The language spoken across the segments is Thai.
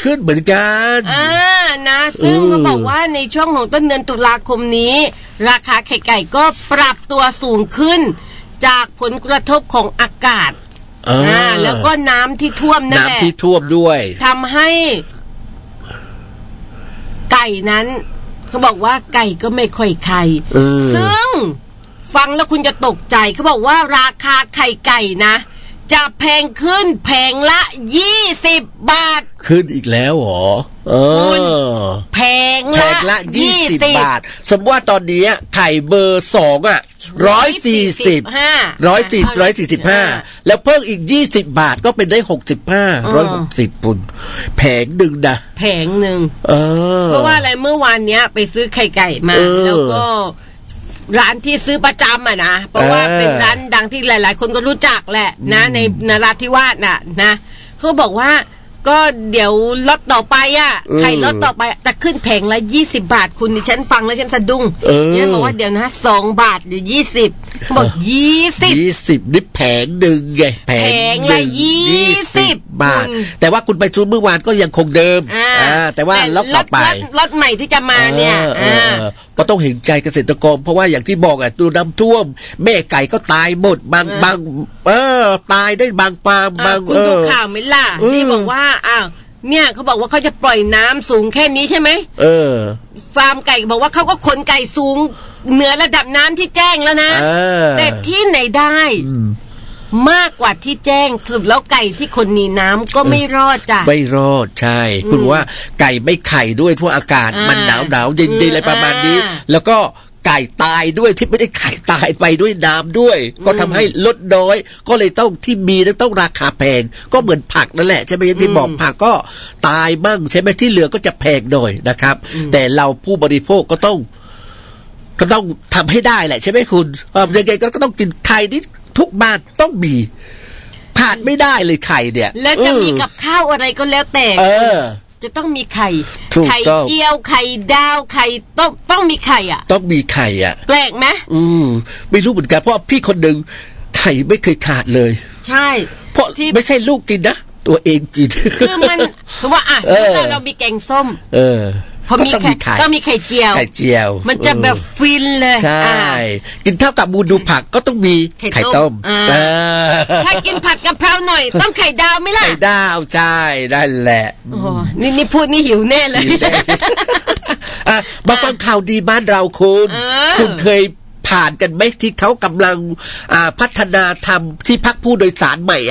ขึ้นเหมือนกันนะซึ่งก็บอกว่าในช่วงของต้นเดือนตุลาคมนี้ราคาไข่ไก่ก็ปรับตัวสูงขึ้นจากผลกระทบของอากาศแล้วก็น้ำที่ท่วมนั่นแหละน้ำที่ท่วมด้วยทำให้ไก่นั้นเขาบอกว่าไก่ก็ไม่ค่อยไข่ซึ่งฟังแล้วคุณจะตกใจเขาบอกว่าราคาไข่ไก่นะจะแพงขึ้นแผงละ20 บาทขึ้นอีกแล้วเหรอแพงละ 20 บาทสมมติว่าตอนนี้ไข่เบอร์2อ่ะ145แล้วเพิ่มอีก20 บาทก็เป็นได้160ปุ่นแผงหนึ่งนะแผงหนึ่งเพราะว่าอะไรเมื่อวานเนี้ยไปซื้อไข่ไก่มาแล้วก็ร้านที่ซื้อประจำนะเพราะว่าเป็นร้านดังที่หลายๆคนก็รู้จักแหละนะในนราธิวาสนะเขาบอกว่าก็เดี๋ยวล็อตต่อไปไข่ล็อตต่อไปจะขึ้นแผงละ20 บาทคุณดิฉันฟังแล้วฉันสะดุ้งเนี่ยบอกว่าเดี๋ยวนะ2 บาทหรือ20เขาบอก20 นี่แผงหนึ่งไงแผงละ20 บาทแต่ว่าคุณไปซื้อเมื่อวานก็ยังคงเดิมแต่ว่าล็อตต่อไปล็อตใหม่ที่จะมาเนี่ยก็ต้องเห็นใจเกษตรกรเพราะว่าอย่างที่บอกตัวน้ำท่วมแม่ไก่ก็ตายหมดบางตายได้บางปางบางคุณดูข่าวไหมล่ะที่บอกว่าเนี่ยเขาบอกว่าเขาจะปล่อยน้ำสูงแค่นี้ใช่ไหมฟาร์มไก่บอกว่าเขาก็ขนไก่สูงเหนือระดับน้ำที่แจ้งแล้วนะแต่ที่ไหนได้มากกว่าที่แจ้งสรุปแล้วไก่ที่คนหนีน้ำก็ไม่รอดจ้ะไม่รอดใช่คุณว่าไก่ไม่ไข่ด้วยพวกอากาศมันหนาวเย็นๆอะไรประมาณนี้แล้วก็ไก่ตายด้วยที่ไม่ได้ไข่ตายไปด้วยน้ำด้วยก็ทำให้ลดน้อยก็เลยต้องที่มีต้องราคาแพงก็เหมือนผักนั่นแหละใช่ไหมที่บอกผักก็ตายบ้างใช่ไหมที่เหลือก็จะแพงหน่อยนะครับแต่เราผู้บริโภคก็ต้องทำให้ได้แหละใช่ไหมคุณยังไงก็ต้องกินไข่นี่ทุกบ้านต้องมีขาดไม่ได้เลยไข่เนี่ยแล้วจะมีกับข้าวอะไรก็แล้วแต่จะต้องมีไข่เจียวไข่ดาวไข่ต้องมีไข่ต้องมีไข่แปลกไหมไม่รู้เหมือนกันเพราะพี่คนหนึ่งไข่ไม่เคยขาดเลยใช่เพราะไม่ใช่ลูกกินนะตัวเองกินคือมันคือว่าเรามีแกงส้มพอมีไข่ต้องมีไข่เจียวมันจะแบบฟินเลยใช่กินเท่ากับบูดูผักก็ต้องมีไข่ต้มถ้ากินผัดกะเพราหน่อยต้องไข่ดาวไหมล่ะไข่ดาวใช่ได้แหละนี่พูดนี่หิวแน่เลยมาฟังข่าวดีบ้านเราคุณเคยผ่านกันไหมที่เขากำลังพัฒนาทำที่พักผู้โดยสารใหม่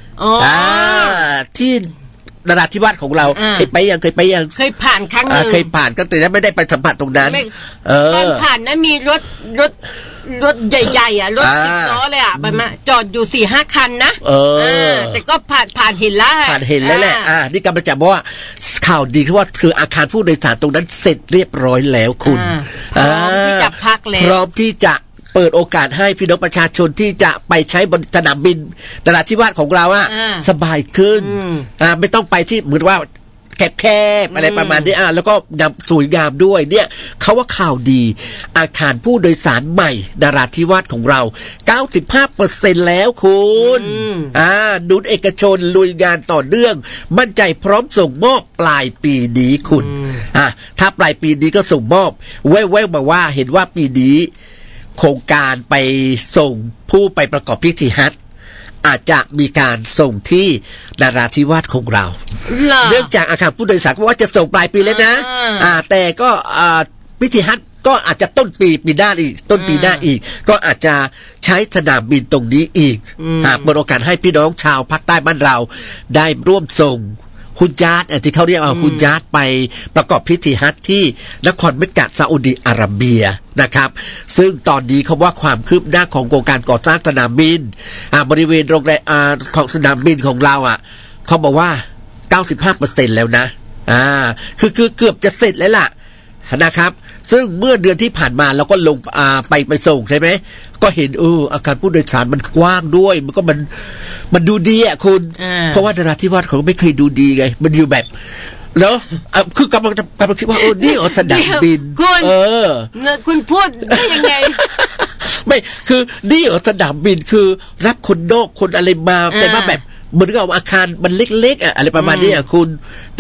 ที่นราธิวาสของเราเคยไปยังเคยผ่านครั้งนึงเคยผ่านก็แต่ไม่ได้ไปสัมผัสตรงนั้นตอนผ่านนั้นมีรถใหญ่ๆรถ10 ล้อเลยมาจอดอยู่ 4-5 คันนะแต่ก็ผ่านเห็นแล้วแหละนี่กำลังจะบอกว่าข่าวดีว่าคืออาคารผู้โดยสารตรงนั้นเสร็จเรียบร้อยแล้วคุณพร้อมที่จะพักแล้วพร้อมที่จะเปิดโอกาสให้พี่น้องประชาชนที่จะไปใช้บนสนามบินนราธิวาสของเราสบายขึ้นไม่ต้องไปที่เหมือนว่าแคบๆอะไรประมาณนี้แล้วก็นำสวยงามด้วยเนี่ยเขาว่าข่าวดีอาคารผู้โดยสารใหม่นราธิวาสของเรา 95% แล้วคุณดุลเอกชนลุยงานต่อเนื่องมั่นใจพร้อมส่งมอบปลายปีนี้คุณถ้าปลายปีนี้ก็ส่งมอบแว่วๆมาว่าเห็นว่าปีนี้โครงการไปส่งผู้ไปประกอบพิธีฮัจญ์อาจจะมีการส่งที่นราธิวาสของเราเนื่องจากอาคารผู้โดยสารว่าจะส่งปลายปีแล้วนะแต่ก็พิธีฮัจญ์ก็อาจจะต้นปีหน้าอีกก็อาจจะใช้สนามบินตรงนี้อีกเปิดโอกาสให้พี่น้องชาวภาคใต้บ้านเราได้ร่วมส่งฮุญญาตที่เขาเรียกว่าฮุญญาตไปประกอบพิธีฮัจญ์ที่นครเมกกะซาอุดิอาระเบียนะครับซึ่งตอนนี้เขาว่าความคืบหน้าของโครงการก่อสร้างสนามบินบริเวณโรงแรมของสนามบินของเราเขาบอกว่า 95% แล้วนะคือเกือบจะเสร็จแล้วล่ะนะครับซึ่งเมื่อเดือนที่ผ่านมาเราก็ลงไปส่งใช่ไหมก็เห็นอาคารผู้โดยสารมันกว้างด้วยมันดูดีคุณเพราะว่านราธิวาสเขาไม่เคยดูดีไงมันอยู่แบบแล้วคือกำลังคิดว่านี่สนามบินคุณพูดได้ยังไงไม่คือนี่สนามบินคือรับคนนอกคนอะไรมาแต่ว่าแบบเหมือนกับอาคารมันเล็กๆอะไรประมาณนี้คุณ